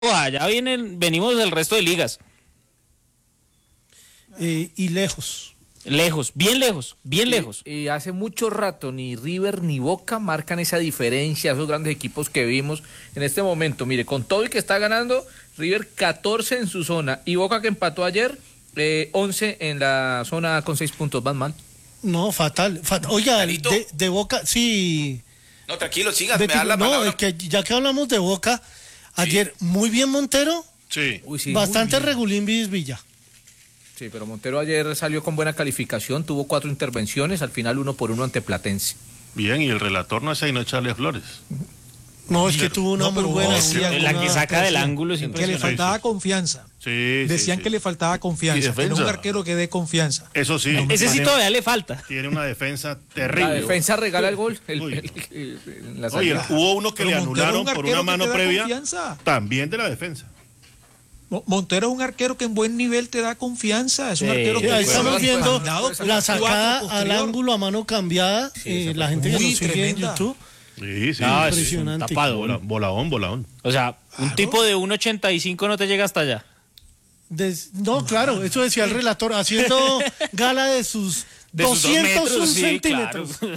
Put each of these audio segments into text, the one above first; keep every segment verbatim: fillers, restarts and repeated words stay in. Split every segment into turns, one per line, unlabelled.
allá vienen, venimos del resto de ligas.
Eh, y lejos.
Lejos, bien lejos, bien
y,
lejos.
Y hace mucho rato ni River ni Boca marcan esa diferencia, esos grandes equipos que vimos en este momento. Mire, con todo y que está ganando, River catorce en su zona y Boca que empató ayer, eh, once en la zona con seis puntos, van mal.
No, fatal. fatal. Oiga, de, de Boca, sí.
No, tranquilo, sigas,
de,
me da la
no,
palabra.
es que ya que hablamos de Boca, ayer
sí.
muy bien Montero,
sí.
Uy, sí
bastante regulín Villa.
Sí, pero Montero ayer salió con buena calificación, tuvo cuatro intervenciones, al final uno por uno ante Platense.
Bien, y el relator no es ahí no echarle flores.
No, es que tuvo una
no,
muy buena.
No, sí,
la que saca del ángulo es
que le faltaba confianza.
Sí,
Decían
sí,
que
sí.
le faltaba confianza. Era un arquero que dé confianza.
Eso sí.
No, ese sí todavía le falta.
Tiene una defensa terrible.
La defensa regala el gol. El,
Uy.
el, el, el, la
Oye, hubo uno que
Pero
le
Montero
anularon
un
por una mano
que
previa.
Confianza.
También de la defensa.
Montero es un arquero que en buen nivel te da confianza. Es un
Sí.
arquero que
Ahí
puede
estamos
ser
viendo
respaldado por
la
cuatro
sacada al
posterior.
ángulo a mano cambiada.
Sí,
eh,
esa
la
fue
gente que
muy
nos sigue en
tremenda.
YouTube.
Sí, sí.
No, es
Impresionante.
un tapadón.
Bola- Volaón, volaón.
O sea, un
Claro.
tipo de uno ochenta y cinco no te llega hasta allá.
Des- no, claro, eso decía el relator, haciendo gala de sus
De sus dos
doscientos un
metros, sí,
centímetros.
claro.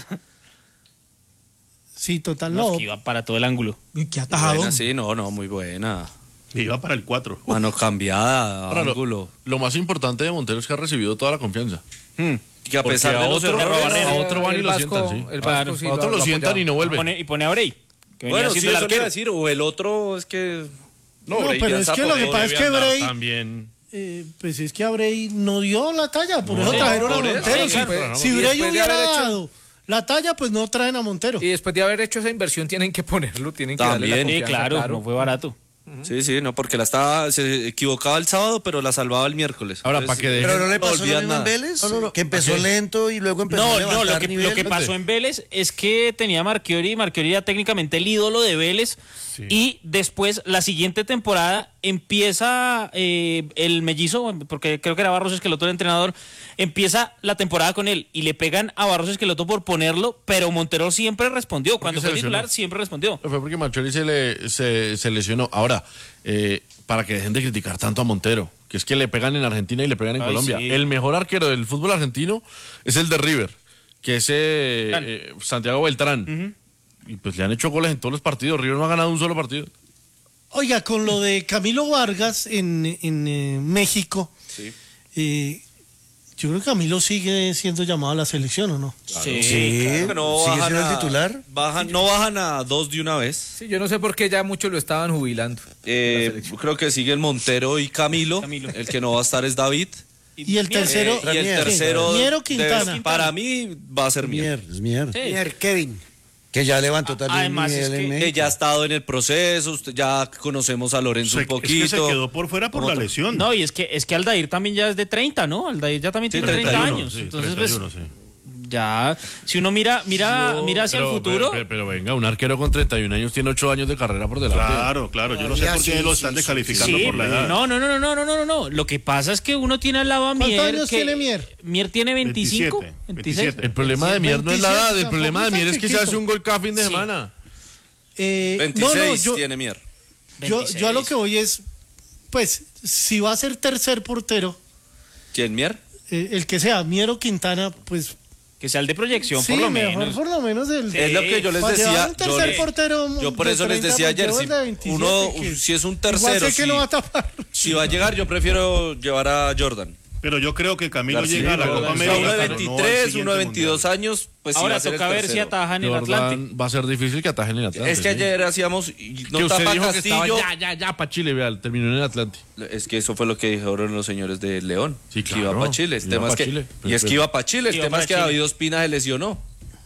Sí, total,
No,
no.
es que iba para todo el ángulo.
Y qué atajadón.
Buena, sí, no, no, muy buena.
Iba para el cuatro.
Mano cambiada,
Ahora, lo,
ángulo.
lo más importante de Montero es que ha recibido toda la confianza.
Hmm. Que a
Porque
pesar
a
de los
otro-
errores,
a otro van y
el
lo
Vasco-
sientan, sí.
el
Claro,
Vasco sí
A otros lo sientan
apoyaba.
y no vuelven.
Pone- y pone a Brey. Que venía
bueno, sí,
siendo el
eso le iba a
arquero.
decir, o el otro es que...
No,
Brey
pero
ya
es
está
que
por
lo que
ahí.
pasa es que
Debe andar
Brey,
también.
eh, pues es que a Brey no dio la talla, por eso
No,
trajeron a
por eso,
Montero.
sí,
Si,
claro.
si
Y
Brey
después de
hubiera
haber hecho-
dado la talla, pues no traen a Montero.
Y después de haber hecho esa inversión tienen que ponerlo, tienen que darle la
También,
Sí,
confianza,
claro, no fue barato.
Sí, sí, no, porque la estaba, se equivocaba el sábado, pero la salvaba el miércoles.
Ahora,
Entonces,
para que dejen-
Pero no le pasó lo
olvidan
mismo en
nada.
Vélez,
No, no, no.
que empezó
¿A qué?
lento y luego empezó a
No,
levantar
no, lo que,
nivel.
lo que pasó en Vélez es que tenía a Marchiori y Marchiori era técnicamente el ídolo de Vélez.
Sí.
Y después, la siguiente temporada, empieza eh, el mellizo, porque creo que era Barros Esqueloto el entrenador, empieza la temporada con él y le pegan a Barros Esqueloto por ponerlo, pero Montero siempre respondió. Cuando
se
fue
lesionó?
titular, siempre respondió.
Fue porque Marcholi se, le, se, se lesionó. Ahora, eh, para que dejen de criticar tanto a Montero, que es que le pegan en Argentina y le pegan en
Ay,
Colombia.
sí.
El mejor arquero del fútbol argentino es el de River, que es eh,
Beltrán.
eh, Santiago Beltrán. Y pues le han hecho goles en todos los partidos. River no ha ganado un solo partido.
Oiga, con lo de Camilo Vargas en, en eh, México, eh, yo creo que Camilo sigue siendo llamado a la selección, ¿o no?
Sí,
Sí,
claro que no
¿sigue
bajan
siendo el
a-
titular?
Bajan, no bajan a dos de una vez.
Sí, yo no sé por qué ya muchos lo estaban jubilando.
Eh,
La selección.
creo que siguen Montero y Camilo.
Camilo.
El que no va a estar es David.
Y el
Mier-
tercero,
Eh, y el
Mier.
tercero,
Miero
debe-
Quintana.
para mí, va a ser Mier.
Mier, es Mier.
Sí.
Mier, Kevin. Que ya levantó también
Además, es
nivel
que-
en
Que
México.
ya ha estado en el proceso, usted- ya conocemos a Lorenzo
Se-
un poquito.
Es que se quedó por fuera por la
Otro.
lesión.
No, y es que es que Aldair también ya es de treinta, ¿no? Aldair ya también
Sí,
tiene treinta
treinta y uno,
años.
Sí,
Entonces,
treinta y uno,
pues,
sí.
ya, si uno mira, mira, mira hacia
Pero-
el futuro.
Pero, pero venga, un arquero con treinta y un años tiene ocho años de carrera por delante.
Claro, claro. Yo no sé por qué
Sí,
lo
sí,
están
sí,
descalificando
Sí,
por la edad.
no, no, no, no, no, no, no, no. Lo que pasa es que uno tiene al lado a
¿Cuántos
Mier.
años
que-
tiene Mier?
Mier tiene veinticinco,
veintisiete,
veintiséis.
veintisiete.
El problema de Mier no es la edad, el problema de Mier es que se hace un gol cada fin de
Sí.
semana.
eh,
veintiséis
no, no, yo,
tiene Mier.
yo, yo a lo que voy es, pues, si va a ser tercer portero,
¿Quién, Mier?
eh, el que sea, Miero Quintana, pues,
Que sea el de proyección,
sí,
por lo
mejor
menos.
por lo menos el...
Es lo que yo les
para llevar
decía.
un
Yo,
tercer
le-
portero
yo por
de
eso les
treinta,
decía ayer,
llevo
si
el de veintisiete,
uno,
que
si es un
igual
tercero,
sé que
si,
no va a tapar.
si va a llegar, yo prefiero llevar a Jordan.
Pero yo creo que Camilo
García,
llega a la Copa
Jordan.
América.
uno de
pero no al
veintitrés,
siguiente
uno de veintidós
mundial.
años, pues sí va
Ahora
a ser el
toca ver si
tercero.
atajan el Atlante.
Jordan va a ser difícil que atajen el Atlante.
Es que
sí.
ayer hacíamos, y no
que usted
tapa
dijo que estaba
Castillo.
ya, ya, ya para Chile, vea, terminó en el Atlante.
Es que eso fue lo que dijeron los señores de León.
Sí,
que iba
claro,
para Chile. El
iba
tema es
pa'
que,
Chile.
y es que iba para Chile. El
Iba
tema
para
es que
Chile.
David Ospina se lesionó.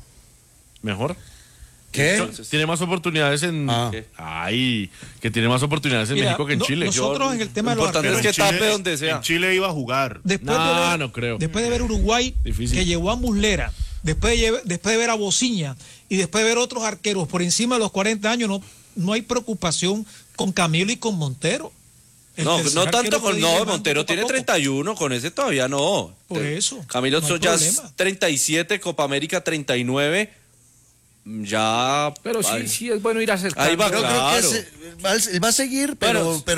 Mejor.
¿Qué?
Entonces,
Tiene más oportunidades en.
Ah.
Ay, que tiene más oportunidades en
Mira,
México que en
no-
Chile.
nosotros en el tema de
lo
los
importante
arqueros,
es que
Pero en
tape donde sea.
En Chile iba a jugar.
después,
No,
de ver,
no creo.
después de ver Uruguay,
Difícil.
que llevó a Muslera, después de, lle- después de ver a Bociña y después de ver otros arqueros por encima de los cuarenta años, no, no hay preocupación con Camilo y con Montero. El
No,
tercer
no tanto
arquero
con.
puede ir
No,
llegando
Montero
poco a
tiene
poco.
treinta y uno, con ese todavía no.
Por
Te-
eso,
Camilo
no hay
ya
problema.
es treinta y siete, Copa América treinta y nueve. Ya.
Pero sí,
ay,
sí es bueno ir acercando.
Ahí va,
Yo creo que
claro.
se- va, él va a seguir, pero,
Bueno,
pero